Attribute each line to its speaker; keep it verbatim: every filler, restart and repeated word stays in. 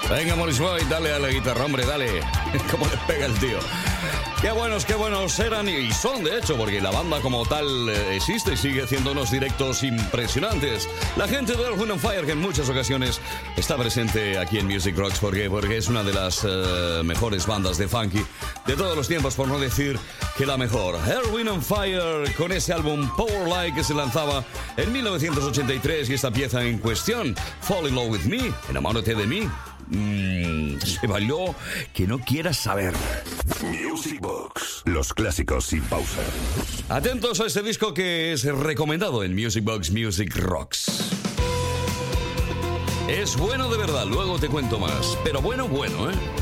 Speaker 1: Venga, Maurice White, dale a la guitarra, hombre, dale. Cómo le pega el tío. Qué buenos, qué buenos eran y son, de hecho, porque la banda como tal eh, existe y sigue haciendo unos directos impresionantes. La gente de Earth, Wind and Fire, que en muchas ocasiones está presente aquí en Music Rocks, porque, porque es una de las uh, mejores bandas de funky de todos los tiempos, por no decir que la mejor. Earth, Wind and Fire, con ese álbum Power Like que se lanzaba en mil novecientos ochenta y tres, y esta pieza en cuestión, Fall in Love with Me, enamórate de mí. Mm, se bailó que no quieras saber.
Speaker 2: Music Box, los clásicos sin pausa.
Speaker 1: Atentos a este disco que es recomendado en Music Box Music Rocks. Es bueno de verdad, luego te cuento más. Pero bueno, bueno, ¿eh?